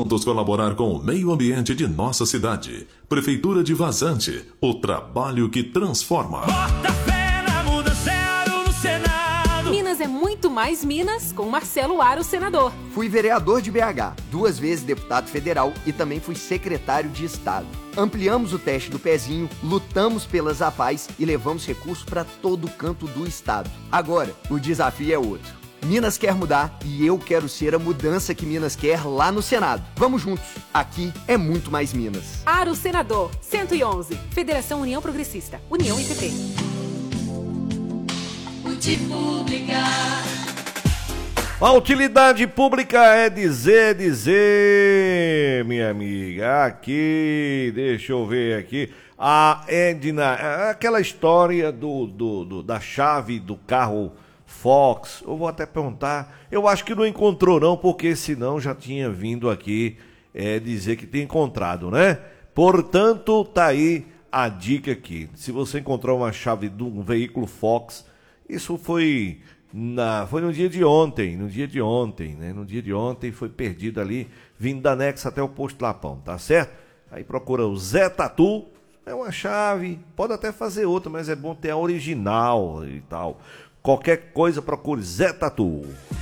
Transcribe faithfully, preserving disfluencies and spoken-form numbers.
juntos colaborar com o meio ambiente de nossa cidade. Prefeitura de Vazante, o trabalho que transforma. Bota fé na mudança, Aro no Senado. Minas é muito mais Minas com Marcelo Aro, senador. Fui vereador de B H, duas vezes deputado federal e também fui secretário de Estado. Ampliamos o teste do pezinho, lutamos pelas A P A Is e levamos recursos para todo canto do estado. Agora, o desafio é outro. Minas quer mudar e eu quero ser a mudança que Minas quer lá no Senado. Vamos juntos. Aqui é muito mais Minas. Aro, senador. cento e onze. Federação União Progressista. União I P P. A utilidade pública é dizer, dizer, minha amiga. Aqui, deixa eu ver aqui. A Edna, aquela história do, do, do, da chave do carro Fox, eu vou até perguntar, eu acho que não encontrou não, porque senão já tinha vindo aqui é, dizer que tem encontrado, né? Portanto, tá aí a dica aqui. Se você encontrar uma chave de um veículo Fox, isso foi, na, foi no dia de ontem, no dia de ontem, né? No dia de ontem foi perdido ali, vindo da Nexa até o posto Lapão, tá certo? Aí procura o Zé Tatu, é uma chave, pode até fazer outra, mas é bom ter a original e tal. Qualquer coisa, procure Zé Tatu.